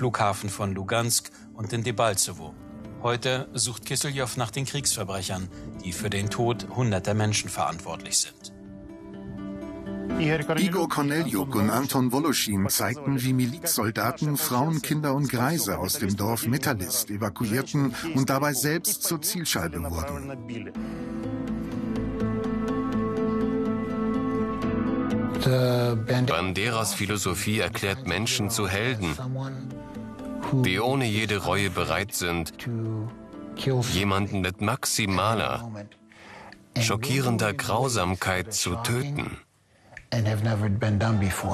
Flughafen von Lugansk und in Debalzewo. Heute sucht Kisseljow nach den Kriegsverbrechern, die für den Tod hunderter Menschen verantwortlich sind. Igor Korneljuk und Anton Woloschin zeigten, wie Milizsoldaten Frauen, Kinder und Greise aus dem Dorf Metalist evakuierten und dabei selbst zur Zielscheibe wurden. Banderas Philosophie erklärt Menschen zu Helden, die ohne jede Reue bereit sind, jemanden mit maximaler, schockierender Grausamkeit zu töten.